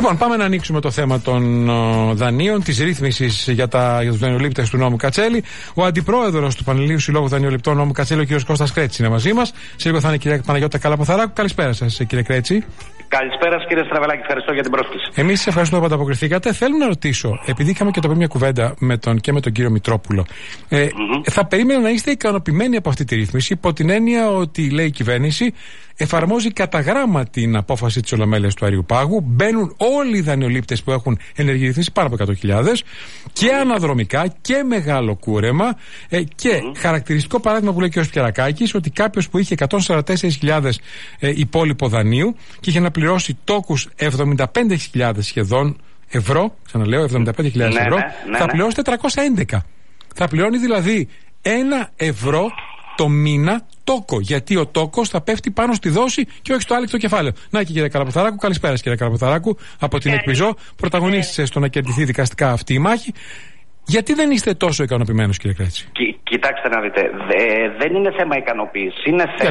Λοιπόν, πάμε να ανοίξουμε το θέμα των δανείων, της ρύθμισης για τους δανειολήπτες του νόμου Κατσέλη. Ο αντιπρόεδρος του Πανελληνίου Συλλόγου Δανειοληπτών νόμου Κατσέλη, ο κ. Κώστας Κρέτσης, είναι μαζί μας. Σε λίγο θα είναι η κυρία Παναγιώτα Καλαποθαράκου. Καλησπέρα σας, κύριε Κρέτση. Καλησπέρα σας, κύριε Στραβελάκη, ευχαριστώ για την πρόσκληση. Εμείς σας ευχαριστούμε που ανταποκριθήκατε. Θέλω να ρωτήσω, επειδή είχαμε και το μια κουβέντα με τον κύριο Μητρόπουλο, θα περίμενα να είστε ικανοποιημένοι από αυτή τη ρύθμιση, υπό την έννοια ότι, λέει η κυβέρνηση, εφαρμόζει κατά γράμμα την απόφαση της Ολομέλειας του Αριουπάγου. Μπαίνουν όλοι οι δανειολήπτες που έχουν ενεργή ρύθμιση, πάνω από 100.000, και αναδρομικά και μεγάλο κούρεμα. Και χαρακτηριστικό παράδειγμα που λέει ο κ. Πιερακάκης, ότι κάποιος που είχε 144.000 υπόλοιπο δανείου και είχε να πληρώσει τόκους 75.000 σχεδόν ευρώ, ξαναλέω 75.000 ευρώ, θα πληρώσει 411. Θα πληρώνει δηλαδή 1 ευρώ το μήνα τόκο, γιατί ο τόκος θα πέφτει πάνω στη δόση και όχι στο άλεκτο κεφάλαιο. Να και κύριε Καλαποθαράκου, καλησπέρα κύριε Καλαποθαράκου, από την Εκπιζό, πρωταγωνίστησε στο να κερδιθεί δικαστικά αυτή η μάχη. Γιατί δεν είστε τόσο ικανοποιημένος, κύριε Κρέτση? Κοιτάξτε να δείτε, δεν είναι θέμα ικανοποίηση.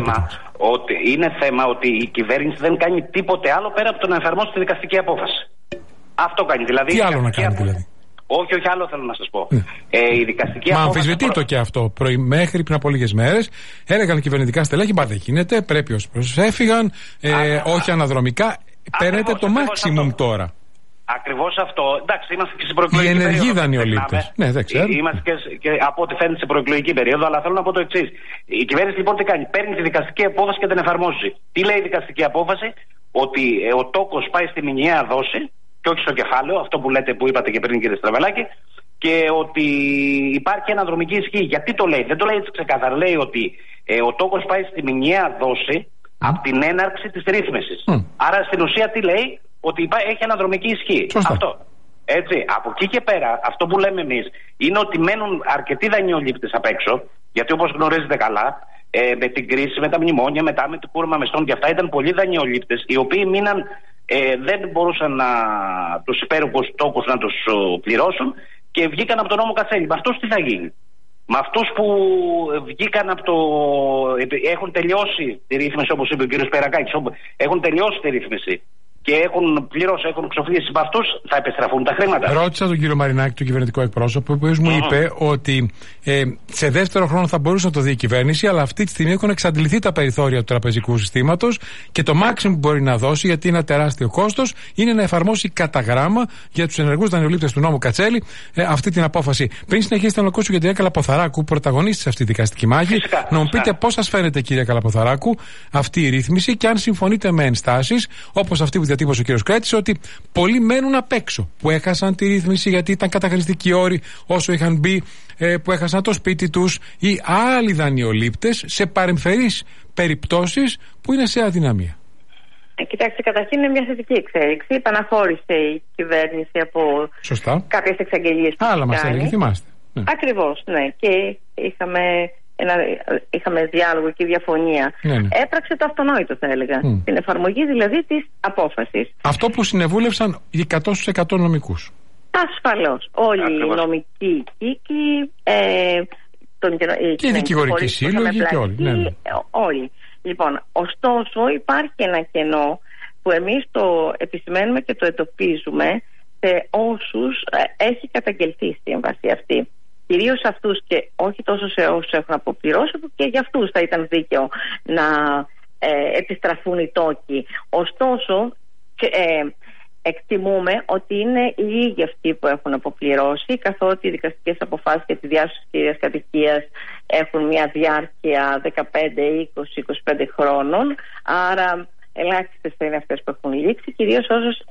Είναι θέμα ότι η κυβέρνηση δεν κάνει τίποτε άλλο πέρα από το να εφαρμόσει τη δικαστική απόφαση. Αυτό κάνει. Δηλαδή, τι άλλο να κάνει, δηλαδή? Όχι, άλλο θέλω να σας πω. Η δικαστική απόφαση. Μα αμφισβητεί το και αυτό. Μέχρι πριν από λίγες μέρες έλεγαν κυβερνητικά στελέχη, δεν γίνεται, πρέπει όσοι προσέφυγαν, όχι αναδρομικά. Παίρνετε το maximum τώρα. Ακριβώς αυτό. Εντάξει, είμαστε και σε προεκλογική περίοδο. Οι ενεργοί δανειολήπτες. Ναι, δεν ξέρω. Είμαστε και από ό,τι φαίνεται σε προεκλογική περίοδο, αλλά θέλω να πω το εξής. Η κυβέρνηση λοιπόν τι κάνει? Παίρνει τη δικαστική απόφαση και την εφαρμόζει. Τι λέει η δικαστική απόφαση? Ότι ο τόκος πάει στη μηνιαία δόση και όχι στο κεφάλαιο, αυτό που λέτε, που είπατε και πριν, κύριε Στραβελάκη, και ότι υπάρχει αναδρομική ισχύ. Γιατί το λέει? Δεν το λέει έτσι ξεκάθαρα. Λέει ότι ο τόκος πάει στη μηνιαία δόση από την έναρξη της ρύθμισης. Άρα στην ουσία τι λέει? Ότι έχει αναδρομική ισχύ. Σωστά. Αυτό. Έτσι. Από εκεί και πέρα, αυτό που λέμε εμείς είναι ότι μένουν αρκετοί δανειολήπτες απ' έξω, γιατί όπως γνωρίζετε καλά, με την κρίση, με τα μνημόνια, μετά με το κούρεμα μεσών και αυτά, ήταν πολλοί δανειολήπτες οι οποίοι μείναν, δεν μπορούσαν τους υπέροχους τόκους να τους πληρώσουν και βγήκαν από τον νόμο Κατσέλη. Με αυτούς τι θα γίνει? Με αυτούς που βγήκαν από έχουν τελειώσει τη ρύθμιση, όπως είπε ο κ. Πιερακάκης, έχουν τελειώσει τη ρύθμιση και έχουν πληρώσει, έχουν ξοφλήσει, με αυτούς θα επιστραφούν τα χρήματα. Ρώτησα τον κύριο Μαρινάκη, τον κυβερνητικό εκπρόσωπο, ο οποίος μου είπε ότι σε δεύτερο χρόνο θα μπορούσε να το δει η κυβέρνηση, αλλά αυτή τη στιγμή έχουν εξαντληθεί τα περιθώρια του τραπεζικού συστήματος και το maximum που μπορεί να δώσει, γιατί είναι ένα τεράστιο κόστος, είναι να εφαρμόσει κατά γράμμα για τους ενεργούς δανειολήπτες του νόμου Κατσέλη αυτή την απόφαση. Πριν συνεχίσετε να ακούσω για την κυρία Καλαποθαράκου, πρωταγωνίστησε αυτή τη δικαστική μάχη, να μου πείτε πώς σας φαίνεται, κυρία Καλαποθαράκου, αυτή η ρύθμιση και αν συμφωνείτε με ενστάσεις όπως αυτή που διατύπωσε ο κ. Κρέτης, ότι πολλοί μένουν απ' έξω, που έχασαν τη ρύθμιση γιατί ήταν καταχρηστικοί όροι όσο είχαν μπει, που έχασαν το σπίτι τους, ή άλλοι δανειολήπτες σε παρεμφερείς περιπτώσεις που είναι σε αδυναμία. Κοιτάξτε, καταρχήν είναι μια θετική εξέλιξη. Επαναχώρησε η κυβέρνηση από κάποιες εξαγγελίες που άλλα μας έλεγε, θυμάστε. Ακριβώς, ναι. Και είχαμε διάλογο και διαφωνία. Έπραξε το αυτονόητο, θα έλεγα. Την εφαρμογή δηλαδή της απόφασης. Αυτό που συνεβούλευσαν οι 100% νομικούς. Ασφαλώς. Όλοι οι νομικοί κύκλοι, και οι δικηγορικοί σύλλογοι και όλοι. Όλοι. Λοιπόν, ωστόσο υπάρχει ένα κενό που εμείς το επισημαίνουμε και το εντοπίζουμε σε όσους έχει καταγγελθεί η σύμβαση αυτή. Κυρίως αυτούς και όχι τόσο σε όσους έχουν αποπληρώσει, και για αυτούς θα ήταν δίκαιο να επιστραφούν οι τόκοι. Ωστόσο, εκτιμούμε ότι είναι λίγοι αυτοί που έχουν αποπληρώσει, καθότι οι δικαστικές αποφάσεις για τη διάσωση της κυρίας κατοικίας έχουν μια διάρκεια 15, 20, 25 χρόνων. Άρα ελάχιστες θα είναι αυτές που έχουν λήξει, κυρίως όσοι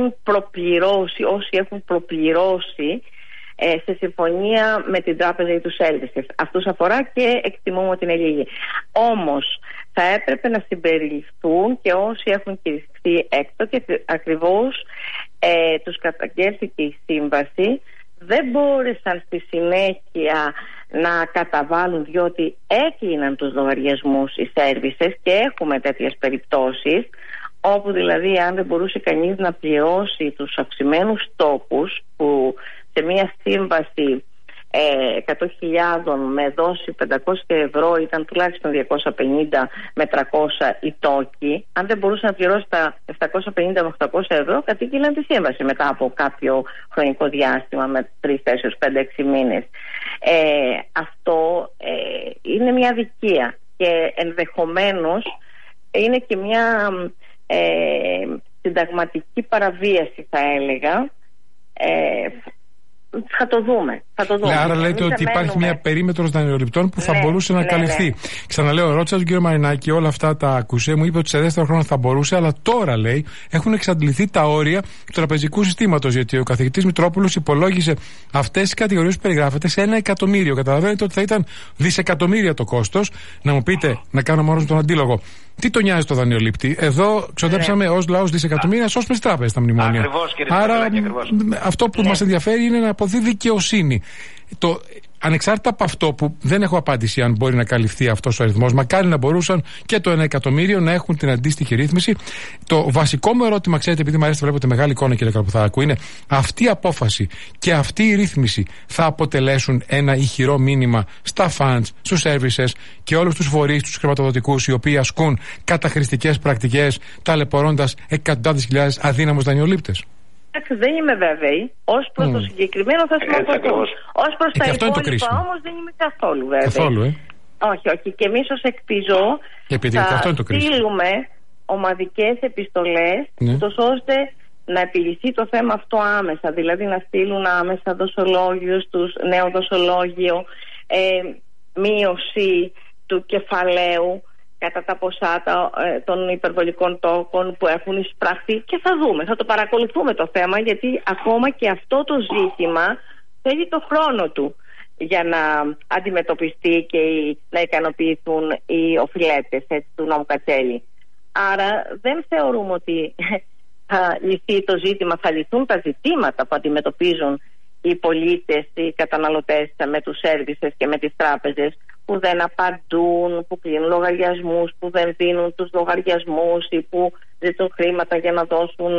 έχουν προπληρώσει σε συμφωνία με την τράπεζα ή τους έλβησες. Αυτούς αφορά και εκτιμούμε ότι είναι λίγοι. Όμως θα έπρεπε να συμπεριληφθούν και όσοι έχουν κηρυχθεί έκτοτε, και ακριβώς τους καταγγέλθηκε η σύμβαση, δεν μπόρεσαν στη συνέχεια να καταβάλουν διότι έκλειναν τους λογαριασμούς οι σέρβισες, και έχουμε τέτοιες περιπτώσεις όπου δηλαδή αν δεν μπορούσε κανείς να πληρώσει τους αυξημένους τόκους που σε μια σύμβαση 100.000 με δόση 500 ευρώ ήταν τουλάχιστον 250 με 300 οι τόκοι. Αν δεν μπορούσε να πληρώσει τα 750 με 800 ευρώ, κατήγγειλαν τη σύμβαση μετά από κάποιο χρονικό διάστημα, με 3, 4, 5, 6 μήνες. Αυτό είναι μια αδικία και ενδεχομένως είναι και μια συνταγματική παραβίαση, θα έλεγα. Θα το δούμε. Άρα λέτε ότι υπάρχει μια περίμετρος δανειοληπτών που θα μπορούσε να καλυφθεί. Ξαναλέω, ρώτησα τον κύριο Μαρινάκη, όλα αυτά τα άκουσε, μου είπε ότι σε δεύτερο χρόνο θα μπορούσε, αλλά τώρα, λέει, έχουν εξαντληθεί τα όρια του τραπεζικού συστήματος. Γιατί ο καθηγητής Μητρόπουλος υπολόγισε αυτές τις κατηγορίες που περιγράφεται σε 1 εκατομμύριο. Καταλαβαίνετε ότι θα ήταν δισεκατομμύρια το κόστος. Να μου πείτε, να κάνω μόνο τον αντίλογο. Τι τον νοιάζει το δανειολήπτη? Εδώ ξοδέψαμε ως λαός δισεκατομμύρια, σώσουμε τις τράπεζες τα μνημόνια. Ακριβώς, κύριε Άρα Στραβελάκη, αυτό που μας ενδιαφέρει είναι να αποδεί δικαιοσύνη. Ανεξάρτητα από αυτό που δεν έχω απάντηση αν μπορεί να καλυφθεί αυτός ο αριθμός, μακάρι να μπορούσαν και το 1 εκατομμύριο να έχουν την αντίστοιχη ρύθμιση. Το βασικό μου ερώτημα, ξέρετε, επειδή μου αρέσει να βλέπω τη μεγάλη εικόνα, κύριε Καλποθαράκου, είναι αυτή η απόφαση και αυτή η ρύθμιση θα αποτελέσουν ένα ηχηρό μήνυμα στα funds, στους services και όλους τους φορείς, τους χρηματοδοτικούς, οι οποίοι ασκούν καταχρηστικές πρακτικές, ταλαιπωρώντας εκατοντάδες χιλιάδες αδύναμους δανειολήπτες? Δεν είμαι βέβαιη ως προς το συγκεκριμένο θα σημαντικό. Ως προς τα υπόλοιπα όμως δεν είμαι καθόλου βέβαιη. Καθόλου, Όχι. Και εμείς ως Εκτιζώ θα στείλουμε ομαδικές επιστολές, ώστε να επιλυθεί το θέμα αυτό άμεσα. Δηλαδή να στείλουν άμεσα δοσολόγιο στους, νέο δοσολόγιο, μείωση του κεφαλαίου κατά τα ποσά των υπερβολικών τόκων που έχουν εισπραχθεί, και θα δούμε, θα το παρακολουθούμε το θέμα, γιατί ακόμα και αυτό το ζήτημα θέλει το χρόνο του για να αντιμετωπιστεί και να ικανοποιηθούν οι οφειλέτες του νόμου Κατσέλη. Άρα δεν θεωρούμε ότι θα λυθεί το ζήτημα, θα λυθούν τα ζητήματα που αντιμετωπίζουν οι πολίτες, οι καταναλωτές με τους σέρβισες και με τις τράπεζες, που δεν απαντούν, που κλείνουν λογαριασμούς, που δεν δίνουν τους λογαριασμούς ή που ζητούν χρήματα για να δώσουν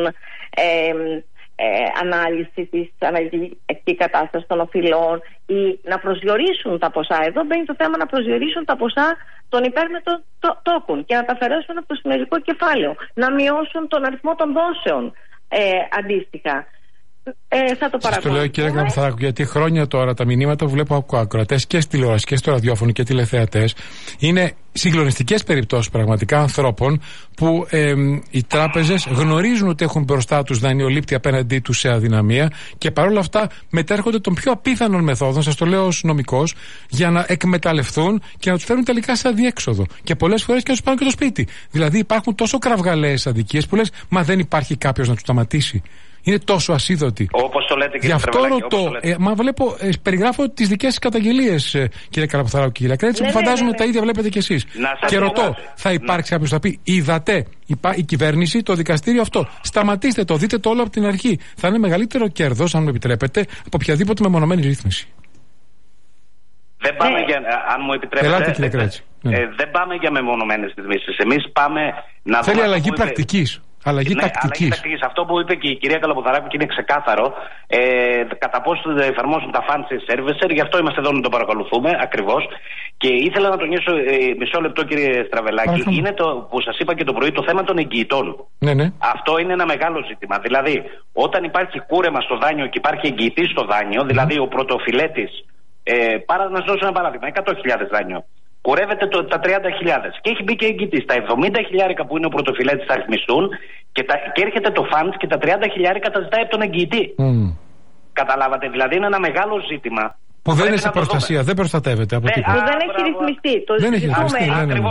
ανάλυση της αναλυτική κατάστασης των οφειλών ή να προσδιορίσουν τα ποσά. Εδώ μπαίνει το θέμα να προσδιορίσουν τα ποσά των υπέρμετρων τόκων και να τα αφαιρέσουν από το συνολικό κεφάλαιο, να μειώσουν τον αριθμό των δόσεων αντίστοιχα. Θα το σας το λέω, κύριε Καλποθαράκου, γιατί χρόνια τώρα τα μηνύματα που βλέπω από ακροατές και στη τηλεόραση και στο ραδιόφωνο και τηλεθεατές είναι συγκλονιστικές περιπτώσεις πραγματικά ανθρώπων που οι τράπεζες γνωρίζουν ότι έχουν μπροστά τους δανειολήπτη απέναντί τους σε αδυναμία και παρόλα αυτά μετέρχονται των πιο απίθανων μεθόδων, σας το λέω ως νομικός, για να εκμεταλλευτούν και να τους φέρουν τελικά σε αδιέξοδο. Και πολλές φορές και να τους πάρουν και το σπίτι. Δηλαδή υπάρχουν τόσο κραυγαλαίες αδικίες που λες, μα δεν υπάρχει κάποιος να τους σταματήσει. Είναι τόσο ασίδωτοι. Όπως το λέτε, κύριε Γι' αυτό ρωτώ. Μα βλέπω, περιγράφω τις δικές σας καταγγελίες, κύριε Καλποθαράκου και κύριε Κρέτση, που φαντάζομαι τα ίδια βλέπετε κι εσείς. Και ρωτώ, θα υπάρξει κάποιος που θα πει, είδατε, η κυβέρνηση, το δικαστήριο αυτό. Σταματήστε το, δείτε το όλο από την αρχή. Θα είναι μεγαλύτερο κέρδος, αν μου επιτρέπετε, από οποιαδήποτε μεμονωμένη ρύθμιση. Δεν πάμε για, αν μου επιτρέπετε, δεν πάμε για μεμονωμένες ρυθμίσεις. Εμείς πάμε να θέλει αλλαγή πρακτικής. Αλλαγή τακτικής. Αυτό που είπε και η κυρία Καλποθαράκου και είναι ξεκάθαρο, κατά πόσο θα εφαρμόσουν τα fancy servicer, γι' αυτό είμαστε εδώ να το παρακολουθούμε ακριβώς. Και ήθελα να τονίσω μισό λεπτό, κύριε Στραβελάκη, είναι το που σας είπα και το πρωί, το θέμα των εγγυητών. Ναι. Αυτό είναι ένα μεγάλο ζήτημα. Δηλαδή, όταν υπάρχει κούρεμα στο δάνειο και υπάρχει εγγυητής στο δάνειο, δηλαδή ο πρωτοφιλέτης, να σας δώσω ένα παράδειγμα, 100.000 δάνειο. Κουρεύεται τα 30.000 και έχει μπει και εγγυητής. Τα 70.000 που είναι ο πρωτοφιλέτης θα ρυθμιστούν και έρχεται το funds και τα 30.000 τα ζητάει από τον εγγυητή. Καταλάβατε, δηλαδή είναι ένα μεγάλο ζήτημα. Που δεν είναι σε προστασία, δεν προστατεύεται από τίποτα. Που δεν έχει ρυθμιστεί. Δεν έχει ρυθμιστεί.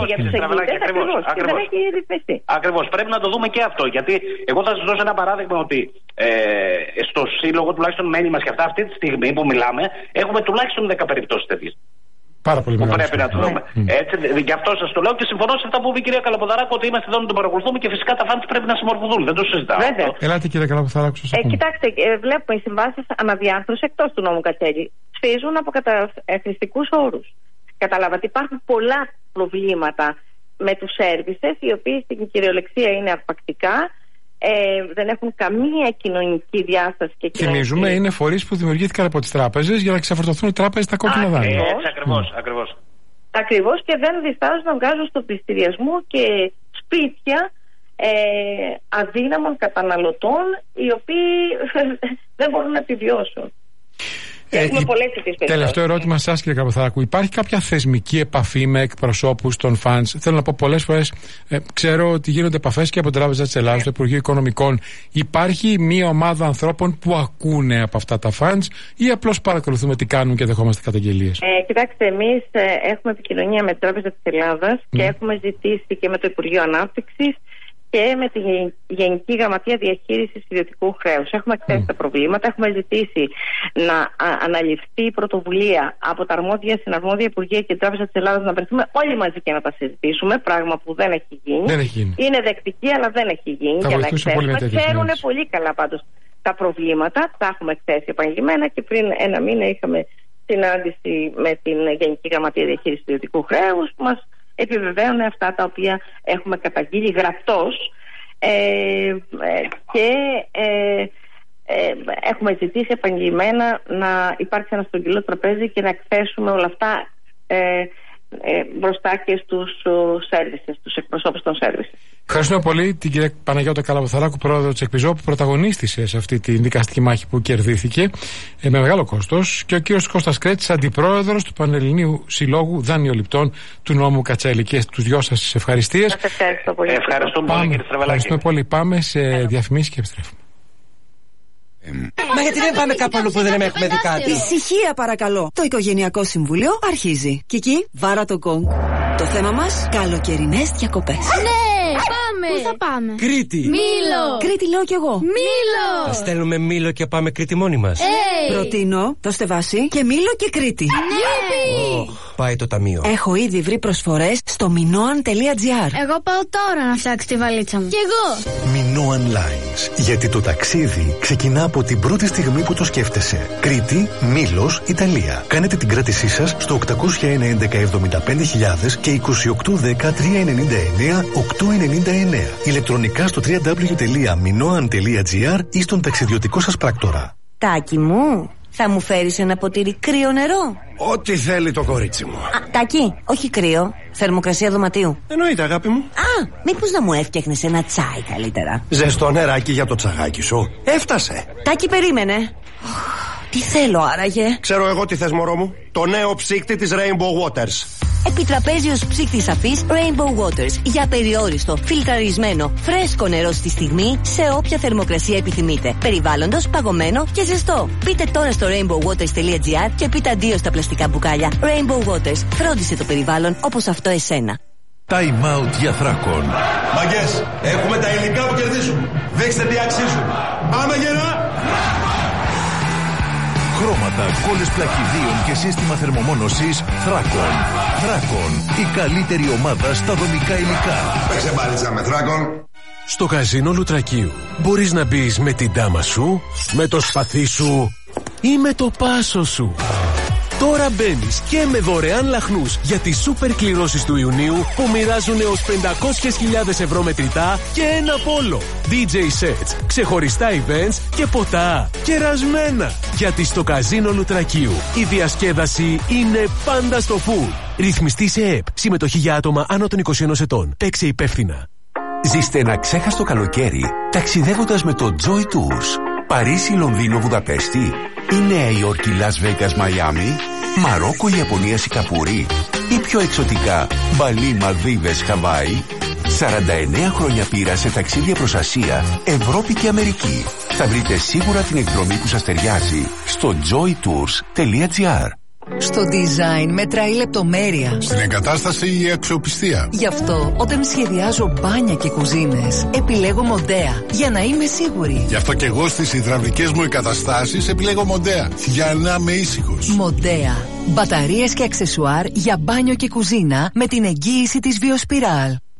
Δεν έχει ρυθμιστεί. Ακριβώς. Πρέπει να το δούμε και αυτό. Γιατί εγώ θα σας δώσω ένα παράδειγμα ότι στο σύλλογο, τουλάχιστον μέλη μας και αυτά, αυτή τη στιγμή που μιλάμε, έχουμε τουλάχιστον 10 περιπτώσεις τέτοιες. Πάρα πολύ μεγάλο. Πρέπει να το δούμε. Έτσι, γι' αυτό σας το λέω και συμφωνώ σε αυτά που είπε η κυρία Καλποθαράκου, ότι είμαστε εδώ να το παρακολουθούμε και φυσικά τα funds πρέπει να συμμορφωθούν. Δεν το συζητάω. Ελάτε, κύριε Καλποθαράκου, σας ακούμε. Κοιτάξτε, βλέπουμε οι συμβάσεις αναδιάρθρωση εκτός του νόμου Κατσέλη σφίζουν από καταχρηστικούς όρους. Καταλάβατε, υπάρχουν πολλά προβλήματα με τους services, οι οποίοι στην κυριολεξία είναι αρπακτικά δεν έχουν καμία κοινωνική διάσταση και κοινωνική. Θυμίζουμε, είναι φορείς που δημιουργήθηκαν από τις τράπεζες για να ξεφορτωθούν οι τράπεζες τα κόκκινα δάνεια. Ακριβώς, και δεν διστάζουν να βγάζουν στον πληστηριασμό και σπίτια αδύναμων καταναλωτών, οι οποίοι δεν μπορούν να επιβιώσουν. Έχουμε πολλές τέτοιες περιπτώσεις. Τελευταίο ερώτημα σας, κύριε Καπαθαράκου. Υπάρχει κάποια θεσμική επαφή με εκπροσώπους των φαντς? Θέλω να πω, πολλές φορές ξέρω ότι γίνονται επαφές και από την Τράπεζα της Ελλάδας, το Υπουργείο Οικονομικών. Υπάρχει μια ομάδα ανθρώπων που ακούνε από αυτά τα φαντς, ή απλώς παρακολουθούμε τι κάνουν και δεχόμαστε καταγγελίες? Κοιτάξτε, εμείς έχουμε επικοινωνία με την Τράπεζα της Ελλάδας και έχουμε ζητήσει και με το Υπουργείο Ανάπτυξης και με τη Γενική Γραμματεία Διαχείρισης Ιδιωτικού Χρέους. Έχουμε εκθέσει τα προβλήματα, έχουμε ζητήσει να αναλυφθεί η πρωτοβουλία από τα αρμόδια συναρμόδια Υπουργεία και την Τράπεζα της Ελλάδας, να βρεθούμε όλοι μαζί και να τα συζητήσουμε, πράγμα που δεν έχει γίνει. Είναι δεκτική, αλλά δεν έχει γίνει. Για να εκθέσουμε. Ξέρουν πολύ καλά πάντως τα προβλήματα, τα έχουμε εκθέσει επανειλημμένα και πριν ένα μήνα είχαμε συνάντηση με την Γενική Γραμματεία Διαχείρισης Ιδιωτικού Χρέους που μας επιβεβαίωνε αυτά τα οποία έχουμε καταγγείλει γραπτός και έχουμε ζητήσει επαγγελμένα να υπάρξει ένα στρογγυλό τραπέζι και να εκθέσουμε όλα αυτά μπροστά και στους services, τους εκπροσώπους των services. Ευχαριστούμε πολύ την κυρία Παναγιώτα Καλαβαθαράκου, πρόεδρο της Εκπιζώ, που πρωταγωνίστησε σε αυτή τη δικαστική μάχη που κερδίθηκε με μεγάλο κόστος, και ο κύριος Κώστας Κρέτης, αντιπρόεδρος του Πανελληνίου Συλλόγου Δανειοληπτών του νόμου Κατσέλη. Και στους δυο σας τις ευχαριστίες. Σας ευχαριστώ πολύ. Ευχαριστούμε πολύ. Πάμε σε διαφημίσεις και επιστρέφουμε. Μα γιατί δεν πάμε κάπου αλλού που δεν έχουμε δει κάτι? Ησυχία παρακαλώ. Το Οικογενειακό Συμβούλιο αρχίζει. Κική, βάρα το γκονγκ. Το θέμα μας, καλοκαιρινές διακοπές. Ναι, πάμε. Πού θα πάμε? Κρήτη. Μήλο. Κρήτη λέω κι εγώ. Μήλο. Θα στέλνουμε Μήλο και πάμε Κρήτη μόνοι μας. Προτείνω το Στεβάσι και Μήλο και Κρήτη. Ναι. Πάει το ταμείο. Έχω ήδη βρει προσφορές στο minoan.gr. Εγώ πάω τώρα να φτιάξω τη βαλίτσα μου. Κι εγώ. Minoan Lines. Γιατί το ταξίδι ξεκινά από την πρώτη στιγμή που το σκέφτεσαι. Κρήτη, Μήλος, Ιταλία. Κάνετε την κράτησή σας στο 801-1175.000 και 2810-399-899. Ηλεκτρονικά στο www.minoan.gr ή στον ταξιδιωτικό σας πράκτορα. Τάκη μου, θα μου φέρεις ένα ποτήρι κρύο νερό? Ό,τι θέλει το κορίτσι μου. Τάκη, όχι κρύο, θερμοκρασία δωματίου. Εννοείται, αγάπη μου. Μήπως να μου έφτιαχνες ένα τσάι καλύτερα? Ζεστό νεράκι για το τσαγάκι σου. Έφτασε. Τάκη, περίμενε. Τι θέλω άραγε? Ξέρω εγώ τι θες, μωρό μου. Το νέο ψύκτη της Rainbow Waters. Επιτραπέζιος ψύκτης αφής Rainbow Waters. Για περιόριστο, φιλτραρισμένο, φρέσκο νερό στη στιγμή, σε όποια θερμοκρασία επιθυμείτε. Περιβάλλοντος, παγωμένο και ζεστό. Μπείτε τώρα στο rainbowwaters.gr και πείτε αντίο στα πλαστικά μπουκάλια. Rainbow Waters. Φρόντισε το περιβάλλον όπως αυτό εσένα. Time out για Θράκον. Μαγκές, έχουμε τα υλικά που κερδίζουν. Δείξτε τι αξίζουν. Πάμε γερά! Χρώματα, κόλλες πλακιδίων και σύστημα θερμομόνωσης Θράκον. Θράκον, η καλύτερη ομάδα στα δομικά υλικά. Παίξε μπάλιτσα με Θράκον. Στο καζίνο Λουτρακίου μπορείς να μπεις με την τάμα σου, με το σπαθί σου ή με το πάσο σου. Τώρα μπαίνεις και με δωρεάν λαχνούς για τις σούπερ κληρώσεις του Ιουνίου που μοιράζουν έως 500.000 ευρώ μετρητά και ένα πόλο. DJ sets, ξεχωριστά events και ποτά. Κερασμένα. Γιατί στο καζίνο Λουτρακίου η διασκέδαση είναι πάντα στο φουλ. Ρυθμιστή σε ΕΠ. Συμμετοχή για άτομα άνω των 21 ετών. Παίξε υπεύθυνα. Ζήστε ένα ξέχαστο καλοκαίρι ταξιδεύοντας με το Joy Tours. Παρίσι, Λονδίνο, Βουδαπέστη ή Νέα Υόρκη, Las Vegas, Μαϊάμι, Μαρόκο, Ιαπωνία, Σιγκαπούρη ή πιο εξωτικά Μπαλί, Μαλδίβες, Χαβάη. 49 χρόνια πείρα σε ταξίδια προς Ασία, Ευρώπη και Αμερική. Θα βρείτε σίγουρα την εκδρομή που σας ταιριάζει στο joytours.gr. Στο design μετράει η λεπτομέρεια. Στην εγκατάσταση η αξιοπιστία. Γι' αυτό όταν σχεδιάζω μπάνια και κουζίνες επιλέγω Μοντέα για να είμαι σίγουρη. Γι' αυτό και εγώ στις υδραυλικές μου εγκαταστάσεις επιλέγω Μοντέα για να είμαι ήσυχος. Μοντέα. Μπαταρίες και αξεσουάρ για μπάνιο και κουζίνα με την εγγύηση της Βιοσπιράλ.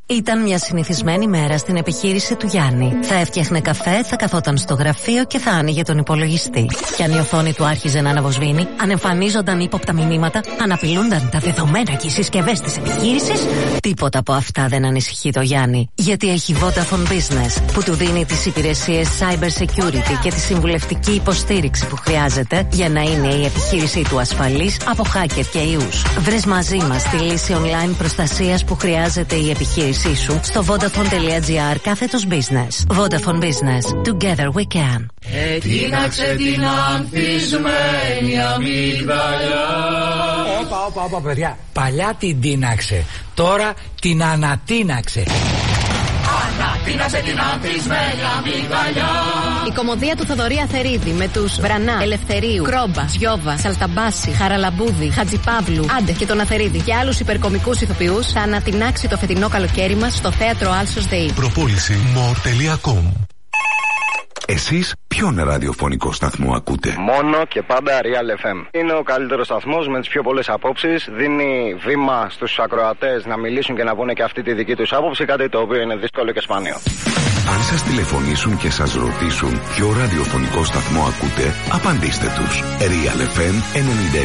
Ήταν μια συνηθισμένη μέρα στην επιχείρηση του Γιάννη. Θα έφτιαχνε καφέ, θα καθόταν στο γραφείο και θα άνοιγε τον υπολογιστή. Κι αν η οθόνη του άρχιζε να αναβοσβήνει, αν εμφανίζονταν ύποπτα μηνύματα, αν απειλούνταν τα δεδομένα και οι συσκευές της επιχείρησης, τίποτα από αυτά δεν ανησυχεί το Γιάννη. Γιατί έχει Vodafone Business, που του δίνει τις υπηρεσίες cyber security και τη συμβουλευτική υποστήριξη που χρειάζεται για να είναι η επιχείρησή του ασφαλής από hacker και ιούς. Βρες μαζί μας τη λύση online προστασίας που χρειάζεται η επιχείρησή σου στο vodafone.gr/business. Vodafone Business. Together we can. Τίναξε την ανθισμένη αμύγδαλα. Όπα, παιδιά. Παλιά την τίναξε. Τώρα την ανατίναξε. Ανατίναξε την ανθισμένη αμύγδαλα. Η κωμωδία του Θοδωρή Αθερίδη με τους Βρανά, Ελευθερίου, Κρόμπα, Ζιώβα, Σαλταμπάση, Χαραλαμπούδη, Χατζιπαύλου, Άντε και τον Αθερίδη και άλλους υπερκομικούς ηθοποιούς θα ανατινάξει το φετινό καλοκαίρι μας στο θέατρο Άλσος ΔΕΗ. Προπόληση more.com. Εσείς ποιον ραδιοφωνικό σταθμό ακούτε? Μόνο και πάντα Real FM. Είναι ο καλύτερος σταθμός με τις πιο πολλές απόψεις. Δίνει βήμα στους ακροατές να μιλήσουν και να πούνε και αυτή τη δική τους άποψη, κάτι το οποίο είναι δύσκολο και σπάνιο. Αν σας τηλεφωνήσουν και σας ρωτήσουν ποιο ραδιοφωνικό σταθμό ακούτε, απαντήστε τους. Real FM 90.